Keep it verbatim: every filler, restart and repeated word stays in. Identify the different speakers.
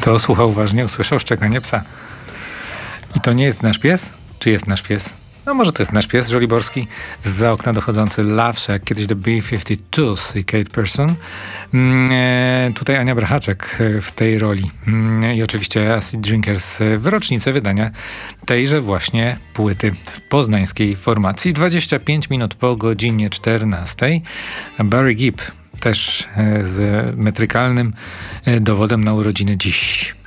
Speaker 1: Kto słuchał uważnie, usłyszał szczekanie psa. I to nie jest nasz pies? Czy jest nasz pies? No może to jest nasz pies żoliborski, zza okna dochodzący Lawsze, jak kiedyś The B pięćdziesiąt dwa i Kate Person. E, tutaj Ania Brachaczek w tej roli. E, I oczywiście Acid Drinkers w rocznicę wydania tejże właśnie płyty w poznańskiej formacji. dwadzieścia pięć minut po godzinie czternastej. Barry Gibb też z metrykalnym dowodem na urodziny dziś.